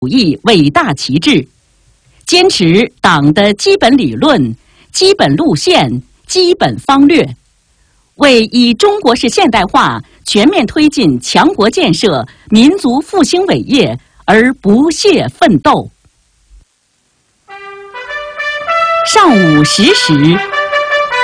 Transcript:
主义伟大旗帜，坚持党的基本理论、基本路线、基本方略，为以中国式现代化全面推进强国建设、民族复兴伟业而不懈奋斗。上午10时。